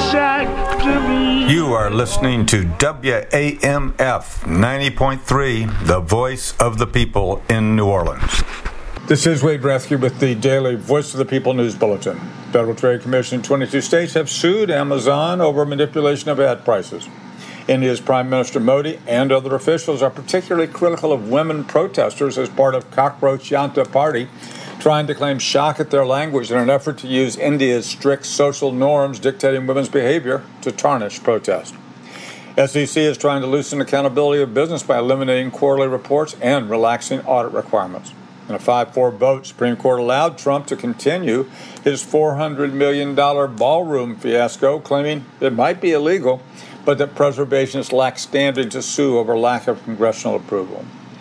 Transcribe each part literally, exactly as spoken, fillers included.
shack to me. You are listening to W A M F ninety point three, the voice of the people in New Orleans. This is Wade Bresky with the daily Voice of the People News Bulletin. Federal Trade Commission in twenty-two states have sued Amazon over manipulation of ad prices. India's Prime Minister Modi and other officials are particularly critical of women protesters as part of Cockroach Janta Party, trying to claim shock at their language in an effort to use India's strict social norms dictating women's behavior to tarnish protest. S E C is trying to loosen accountability of business by eliminating quarterly reports and relaxing audit requirements. In a five four vote, Supreme Court allowed Trump to continue his four hundred million dollars ballroom fiasco, claiming it might be illegal, but that preservationists lack standing to sue over lack of congressional approval.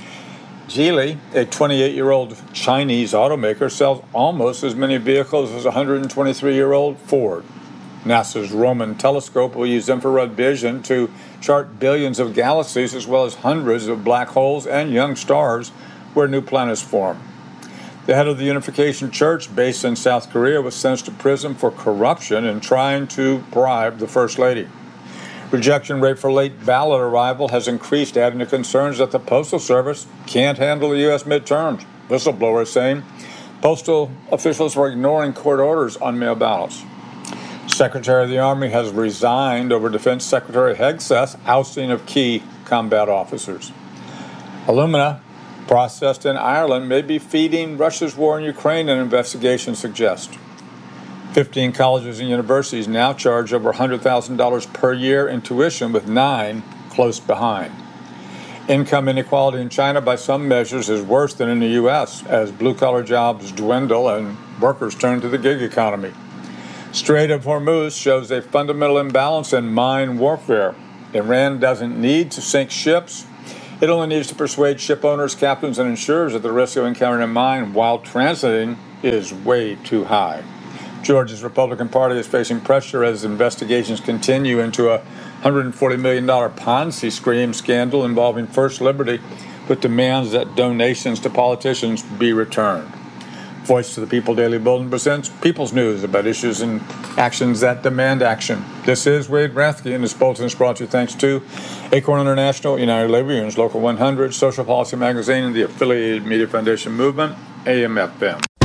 Geely, a twenty-eight-year-old Chinese automaker, sells almost as many vehicles as a one hundred twenty-three-year-old Ford. NASA's Roman telescope will use infrared vision to chart billions of galaxies as well as hundreds of black holes and young stars where new planets form. The head of the Unification Church, based in South Korea, was sentenced to prison for corruption and trying to bribe the First Lady. Rejection rate for late ballot arrival has increased, adding to concerns that the Postal Service can't handle the U S midterms. Whistleblowers saying postal officials are ignoring court orders on mail ballots. Secretary of the Army has resigned over Defense Secretary Hegseth's ousting of key combat officers. Alumina processed in Ireland may be feeding Russia's war in Ukraine, an investigation suggests. Fifteen colleges and universities now charge over one hundred thousand dollars per year in tuition, with nine close behind. Income inequality in China, by some measures, is worse than in the U S as blue-collar jobs dwindle and workers turn to the gig economy. Strait of Hormuz shows a fundamental imbalance in mine warfare. Iran doesn't need to sink ships. It only needs to persuade ship owners, captains, and insurers that the risk of encountering a mine while transiting is way too high. Georgia's Republican Party is facing pressure as investigations continue into a one hundred forty million dollars Ponzi scheme scandal involving First Liberty, with demands that donations to politicians be returned. Voice of the People Daily Bulletin presents People's News about issues and actions that demand action. This is Wade Rathke, and this bulletin is brought to you thanks to Acorn International, United Labor Unions, Local one hundred, Social Policy Magazine, and the affiliated Media Foundation Movement, A M F M.